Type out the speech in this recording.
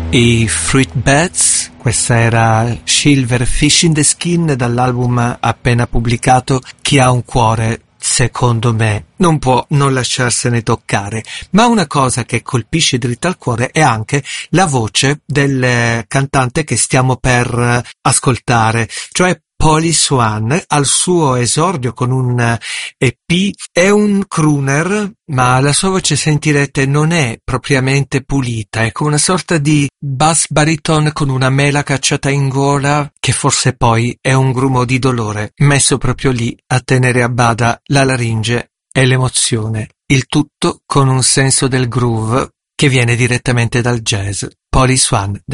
I Fruit Bats, questa era Silver Fish in the Skin dall'album appena pubblicato Chi ha un cuore, secondo me, non può non lasciarsene toccare. Ma una cosa che colpisce dritto al cuore è anche la voce del cantante che stiamo per ascoltare, cioè Polly Swan. Al suo esordio con un EP è un crooner, ma la sua voce, sentirete, non è propriamente pulita, è come una sorta di bass bariton con una mela cacciata in gola, che forse poi è un grumo di dolore messo proprio lì a tenere a bada la laringe e l'emozione. Il tutto con un senso del groove che viene direttamente dal jazz. Polly Swan.